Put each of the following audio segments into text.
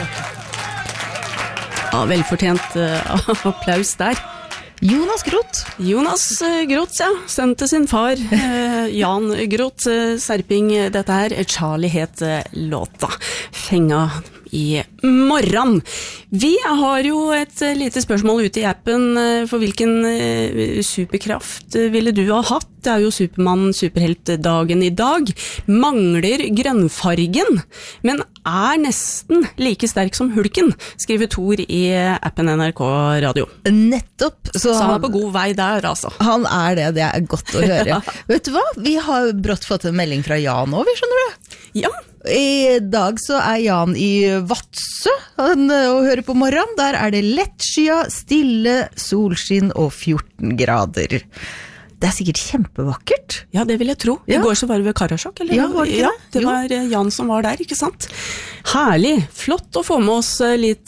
Ja, velfortjent applaus der. Jonas Groth. Jonas Groth, ja. Sønn til sin far, Jan Groth, Serping. Dette her, Charlie het låta. Fenga i morgen. Vi har jo et lite spørsmål ute i appen. For hvilken superkraft ville du ha hatt? Det er jo Supermann, superheltdagen i dag. Mangler grønnfargen, men er nesten like sterk som Hulken, skriver Thor i appen NRK Radio. Nettopp. Så han er på god vei der, altså. Han er det, det er godt å høre. Vet du hva? Vi har brått fått en melding fra Jan over, skjønner du? Ja. I dag så er Jan i Vadsø og hører på morgenen. Der er det lettskya, stille, solskinn og 14 grader. Det er sikkert kjempevakkert. Ja, det vil jeg tro. I går så var det ved Karasjok, eller? Ja, var det ikke det? Det var Jan som var der, ikke sant? Herlig. Flott å få med oss litt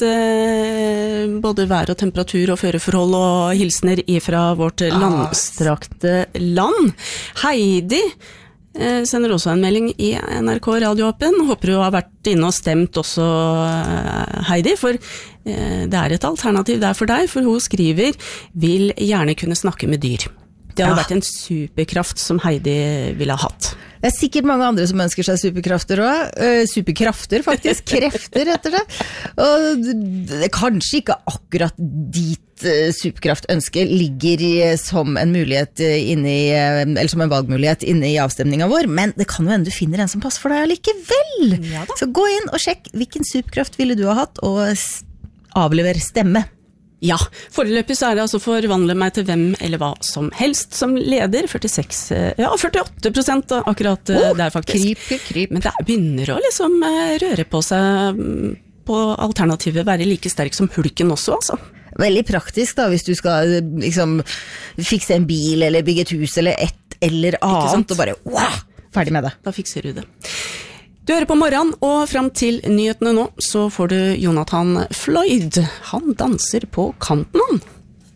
både vær og temperatur og føreforhold og hilsner ifra vårt landstrakte land. Heidi sender også en melding i NRK radioappen. Håper du har vært inne og stemt også, Heidi, for det er et alternativ der for deg, for hun skriver, vil gjerne kunne snakke med dyr. Det hadde vært en superkraft som Heidi ville ha hatt. Det er sikkert mange andre som ønsker seg superkrafter også. Superkrafter faktisk, krefter heter det. Og det er kanskje ikke akkurat dit superkraftønske ligger som en mulighet eller som en valgmulighet inne i avstemningen vår, men det kan jo hende du finner en som passer for deg likevel. Ja, så gå inn og sjekk hvilken superkraft ville du ha hatt, og avlever stemme. Ja, foreløpig så er det altså forvandle meg til hvem eller hva som helst som leder, 48% akkurat der faktisk. Kryp. Men det begynner å liksom røre på seg på alternativet, være like sterk som Hulken også, altså. Veldig praktisk da, hvis du skal liksom fikse en bil eller bygge et hus eller et eller annet, og bare wow, ferdig med det. Da fikser du det. Du hører på morgenen, og frem til nyhetene nå, så får du Jonathan Floyd. Han danser på kanten, han.